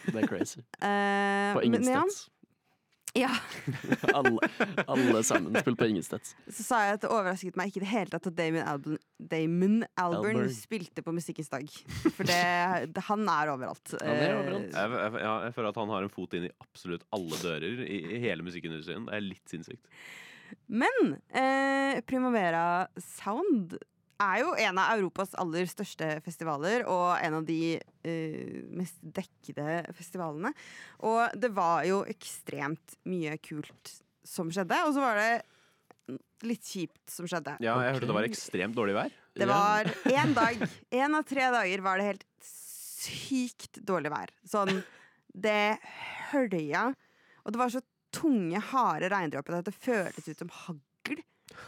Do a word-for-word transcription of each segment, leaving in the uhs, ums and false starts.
Det er crazy. Uh, På ingen stats. Ja. alle, alle sammen spilte på ingen stats. Så sa jeg at det overrasket meg ikke i det hele tatt at Damon Albarn, Damon Albarn Albarn. spilte på Musikkens dag. For det, det, han er overalt. Han er overalt. Jeg, jeg, ja, jeg føler at han har en fot inn i absolutt alle dører i, i hele musikkindustrien. Det er litt sinnssykt. Men eh, Primavera Sound er jo en av Europas aller største festivaler, og en av de uh, mest dekkede festivalene. Og det var jo ekstremt mye kult som skjedde, og så var det litt kjipt som skjedde. Ja, jeg Ok. hørte det var ekstremt dårlig vær. Det var en dag, en av tre dager var det helt sykt dårlig vær. Sånn, det hølja, og det var så tunge, harde regndråper at det føltes ut som hagl.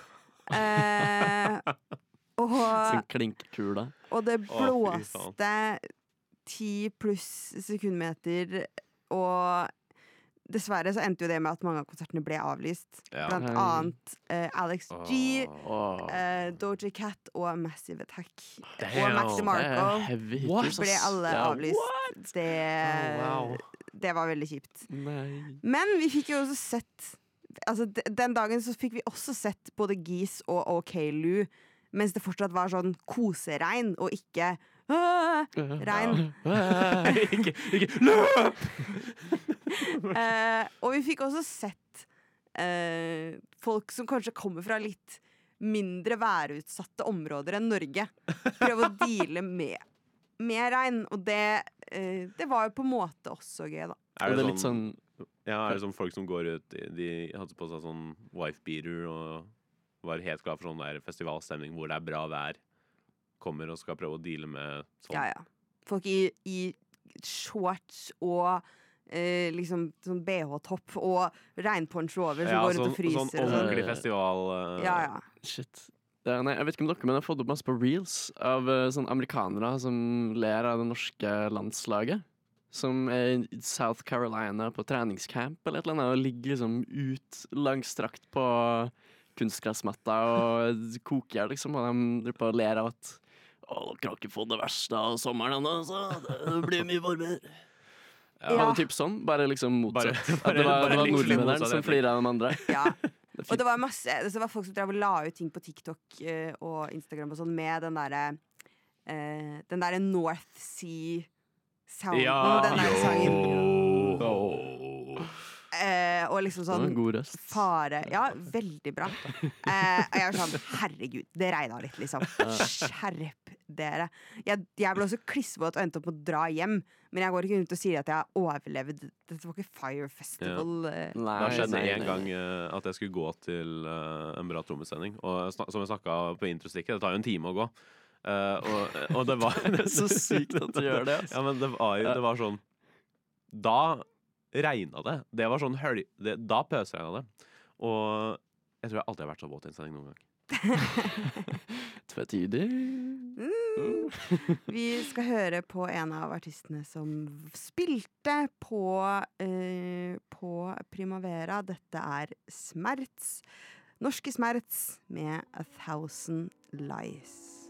Eh... Og, Sånn klinkekula. og det Å, fy blåste ti pluss sekundmeter, og dessverre så endte jo det med at mange av konsertene ble avlyst. Ja. Blant Nei. annet eh, Alex G, Åh, eh, Doja Cat og Massive Attack. Damn. Og Maxi det Marco er heavy What? hitters, ass. ble alle Ja, avlyst. Det, Oh, wow. det var veldig kjipt. Nei. Men vi fikk jo også sett altså, de- Den dagen så fikk vi også sett både Geese og OK Lou, mens det fortsatt var sånn koseregn, og ikke «Åh!» regn. ikke, ikke løp! Eh, og vi fikk også sett eh, folk som kanskje kommer fra litt mindre værutsatte områder enn Norge, prøve å deale med, med regn. Og det, eh, det var jo på en måte også gøy, da. Og det er litt sånn Ja, er det sånn folk som går ut De, de hadde på seg sånn wife-beater og var helt klar for sånn der festivalstemning hvor det er bra vær, kommer og skal prøve å deale med sånn. Ja, ja. Folk i, i shorts og eh, liksom sånn B H-topp og regnponcho over som Ja, går rundt sånn, og fryser. sånn og sånn. ordentlig festival. eh, Ja, ja. Shit. Det er, nei, jeg vet ikke om dere, men jeg har fått opp masse på reels av uh, sånn amerikanere som ler av det norske landslaget. Som er i South Carolina på treningscamp eller et eller annet, og ligger liksom ut langstrakt på kunstgressmatta og koker, liksom. Og de driver på og ler av at å, dere har ikke fått det verste av sommeren ennå, så det blir mye varmere. Ja. Var det typ sånn? Bare liksom motsatt. Bare- at det var, bare det var litt nordmennene motsatt, som egentlig. flirer av de andre. Ja. Det er Og fint. det var masse Det var folk som drev og la ut ting på TikTok eh, og Instagram og sånn med den derre eh, Den derre North Sea sounden, Ja, den der sangen. jo. Eh, og liksom Det var sånn en god røst. fare Ja, veldig bra. Eh, og jeg var sånn, herregud, det regna litt, liksom. Skjerp dere. Jeg, jeg ble også klissvåt og endte opp med å dra hjem, men jeg går ikke rundt og sier at jeg har overlevd. Dette var ikke Fire Festival. eh. Nei, Det har skjedd nei, en nei. gang eh, at jeg skulle gå til eh, en bra trommesending. Og jeg snak- som jeg snakka på introstikket, det tar jo en time å gå. Eh, og, og det var Det er så sykt at du gjør det, altså. Ja, men det var jo det var sånn Da regna det. Det var sånn høl... Det, da pøsregna det. Og jeg tror jeg aldri har vært så våt i en sending noen gang. Tvetydig. Vi skal høre på en av artistene som spilte på, eh, på Primavera. Dette er Smerts. Norske Smerts med A Thousand Lies.